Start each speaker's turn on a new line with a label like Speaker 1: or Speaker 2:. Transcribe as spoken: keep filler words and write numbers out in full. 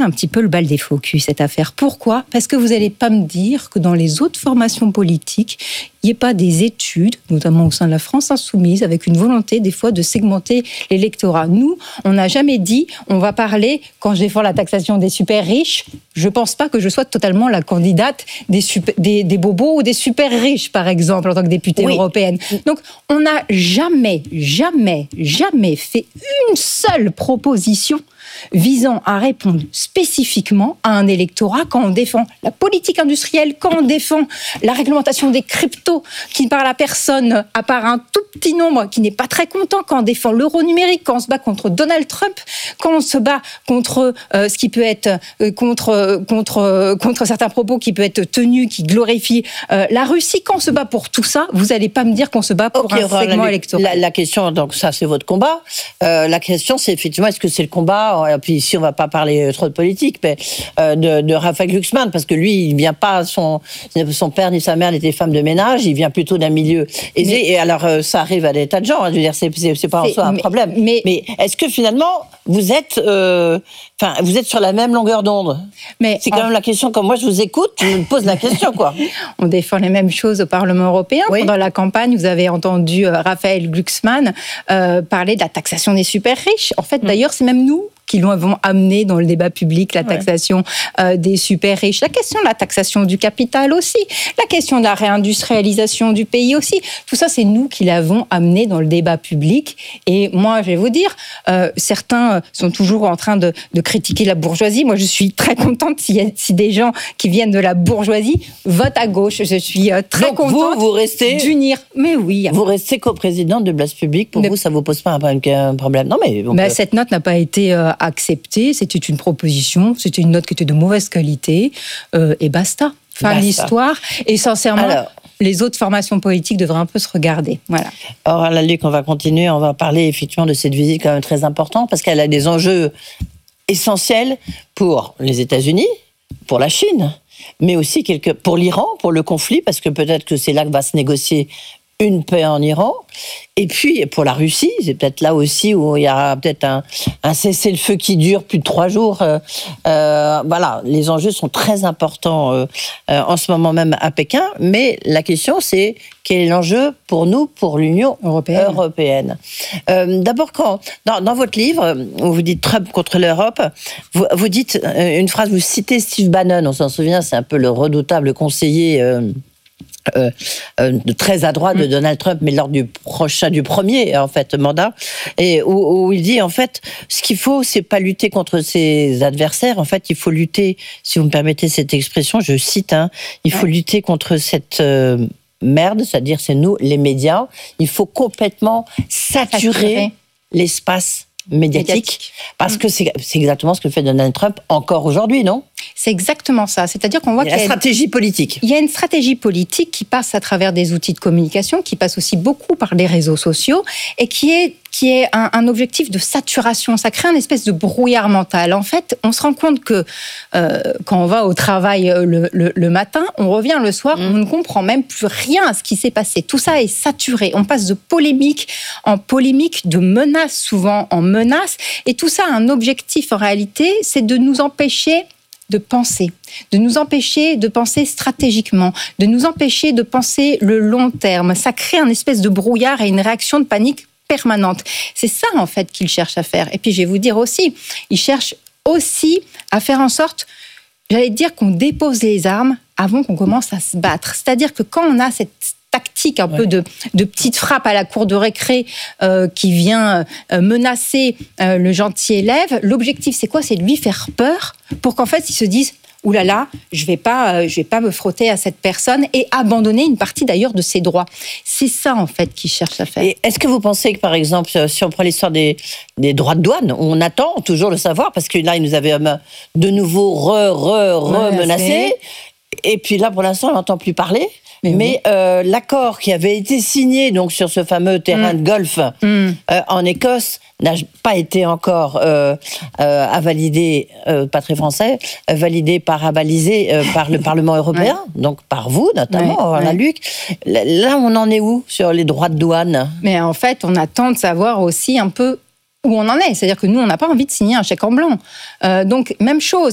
Speaker 1: un petit peu le bal des faux culs, cette affaire. Pourquoi ? Parce que vous n'allez pas me dire que dans les autres formations politiques, il n'y ait pas des études, notamment au sein de la France insoumise, avec une volonté des fois de segmenter l'électorat. Nous, on n'a jamais dit, on va parler, quand je défends la taxation des super riches, je ne pense pas que je sois totalement la candidate des, super, des, des bobos ou des super riches, par exemple, en tant que députée oui. européenne. Donc, on n'a jamais, jamais, jamais fait une seule proposition visant à répondre spécifiquement à un électorat quand on défend la politique industrielle, quand on défend la réglementation des cryptos qui ne parle à personne, à part un tout petit nombre qui n'est pas très content, quand on défend l'euro numérique, quand on se bat contre Donald Trump, quand on se bat contre euh, ce qui peut être euh, contre, contre, euh, contre certains propos qui peuvent être tenus, qui glorifient euh, la Russie, quand on se bat pour tout ça, vous n'allez pas me dire qu'on se bat pour okay, un segment
Speaker 2: la,
Speaker 1: électoral.
Speaker 2: La, la question, donc ça c'est votre combat, euh, la question c'est effectivement est-ce que c'est le combat, et puis ici on ne va pas parler trop de politique, mais euh, de, de Raphaël Glucksmann, parce que lui il ne vient pas, son, son père ni sa mère n'étaient femmes de ménage, il vient plutôt d'un milieu aisé, mais, et alors euh, ça arrive à des tas de gens, hein, je veux dire, c'est, c'est, c'est pas en soi un mais, problème. Mais, mais est-ce que finalement vous êtes, euh, enfin, vous êtes sur la même longueur d'onde ? Mais c'est quand en... même la question, quand moi je vous écoute, je me pose la question, quoi.
Speaker 1: On défend les mêmes choses au Parlement européen. Oui. Pendant la campagne, vous avez entendu euh, Raphaël Glucksmann euh, parler de la taxation des super riches. En fait, mmh. d'ailleurs, c'est même nous qui l'avons amené dans le débat public, la taxation ouais. euh, des super riches, la question de la taxation du capital aussi, la question de la réindustrialisation du pays aussi. Tout ça, c'est nous qui l'avons amené dans le débat public. Et moi, je vais vous dire, euh, certains sont toujours en train de, de critiquer la bourgeoisie. Moi, je suis très contente si, si des gens qui viennent de la bourgeoisie votent à gauche. Je suis euh, très
Speaker 2: Donc
Speaker 1: contente
Speaker 2: vous, vous restez,
Speaker 1: d'unir. Mais oui.
Speaker 2: Vous restez coprésidente de Place Publique. Pour ne... vous, ça ne vous pose pas un, un problème ? Non, mais
Speaker 1: bah, peut... cette note n'a pas été euh, acceptée. C'était une proposition. C'était une note qui était de mauvaise qualité. Euh, et basta. Fin de l'histoire. Et sincèrement, alors, les autres formations politiques devraient un peu se regarder. Voilà.
Speaker 2: Alors, à la Luc, on va continuer. On va parler effectivement de cette visite quand même très importante parce qu'elle a des enjeux essentiels pour les États-Unis, pour la Chine, mais aussi quelque, pour l'Iran, pour le conflit, parce que peut-être que c'est là que va se négocier une paix en Iran, et puis pour la Russie, c'est peut-être là aussi où il y aura peut-être un, un cessez-le-feu qui dure plus de trois jours. Euh, euh, voilà, les enjeux sont très importants euh, euh, en ce moment même à Pékin, mais la question c'est quel est l'enjeu pour nous, pour l'Union européenne, européenne. Euh, D'abord, quand dans, dans votre livre, où vous dites Trump contre l'Europe, vous, vous dites une phrase, vous citez Steve Bannon, on s'en souvient, c'est un peu le redoutable conseiller euh, Euh, euh, très à droite de Donald Trump, mais lors du prochain, du premier en fait mandat, et où, où il dit en fait, ce qu'il faut, c'est pas lutter contre ses adversaires. En fait, il faut lutter, si vous me permettez cette expression, je cite, hein, il faut ouais. lutter contre cette euh, merde, c'est-à-dire c'est nous, les médias. Il faut complètement saturer, saturer. l'espace médiatique, médiatique. parce mmh. que c'est, c'est exactement ce que fait Donald Trump encore aujourd'hui, non ?
Speaker 1: C'est exactement ça. C'est-à-dire qu'on voit
Speaker 2: qu'il y a une stratégie politique.
Speaker 1: Il y a une stratégie politique qui passe à travers des outils de communication, qui passe aussi beaucoup par les réseaux sociaux et qui est qui est un, un objectif de saturation. Ça crée une espèce de brouillard mental. En fait, on se rend compte que euh, quand on va au travail le, le, le matin, on revient le soir, mmh. on ne comprend même plus rien à ce qui s'est passé. Tout ça est saturé. On passe de polémique en polémique, de menace souvent en menace. Et tout ça a un objectif en réalité, c'est de nous empêcher de penser, de nous empêcher de penser stratégiquement, de nous empêcher de penser le long terme. Ça crée un espèce de brouillard et une réaction de panique permanente. C'est ça, en fait, qu'il cherche à faire. Et puis, je vais vous dire aussi, il cherche aussi à faire en sorte, j'allais dire, qu'on dépose les armes avant qu'on commence à se battre. C'est-à-dire que quand on a cette tactique un ouais. peu de, de petite frappe à la cour de récré euh, qui vient euh, menacer euh, le gentil élève, l'objectif, c'est quoi ? C'est de lui faire peur pour qu'en fait, il se dise « Ouh là là, je vais pas, euh, je vais pas me frotter à cette personne » et abandonner une partie d'ailleurs de ses droits. C'est ça, en fait, qu'il cherche à faire.
Speaker 2: Et est-ce que vous pensez que, par exemple, si on prend l'histoire des, des droits de douane, on attend toujours le savoir, parce que là, ils nous avaient euh, de nouveau re, re, re-menacés, et puis là, pour l'instant, on n'entend plus parler. Mais, Mais oui. euh, l'accord qui avait été signé donc sur ce fameux terrain mmh. de golf mmh. euh, en Écosse n'a pas été encore euh, euh, à valider, euh, pas très français, euh, validé par avalisé euh, par le Parlement européen, ouais. donc par vous notamment, ouais, la ouais. Luc. Là, on en est où sur les droits de douane ?
Speaker 1: Mais en fait, on attend de savoir aussi un peu où on en est. C'est-à-dire que nous, on n'a pas envie de signer un chèque en blanc. Euh, donc, même chose.